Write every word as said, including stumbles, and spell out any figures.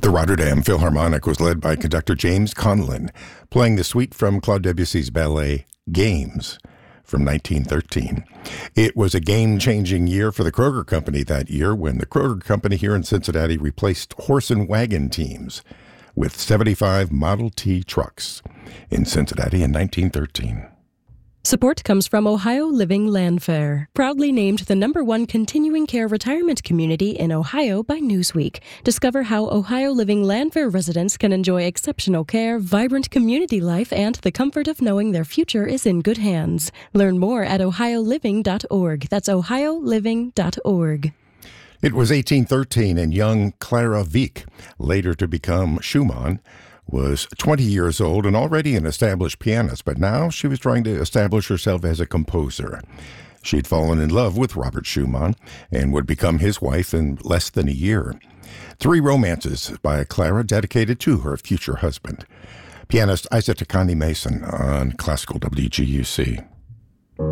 The Rotterdam Philharmonic was led by conductor James Conlon, playing the suite from Claude Debussy's ballet Games from nineteen thirteen. It was a game-changing year for the Kroger Company that year when the Kroger Company here in Cincinnati replaced horse and wagon teams with seventy-five Model T trucks in Cincinnati in nineteen thirteen. Support comes from Ohio Living Landfair, proudly named the number one continuing care retirement community in Ohio by Newsweek. Discover how Ohio Living Landfair residents can enjoy exceptional care, vibrant community life, and the comfort of knowing their future is in good hands. Learn more at ohio living dot org. That's ohio living dot org. It was eighteen thirteen, and young Clara Wieck, later to become Schumann, was twenty years old and already an established pianist, but now she was trying to establish herself as a composer. She'd fallen in love with Robert Schumann and would become his wife in less than a year. Three romances by Clara dedicated to her future husband. Pianist Isa Takani Mason on Classical W G U C.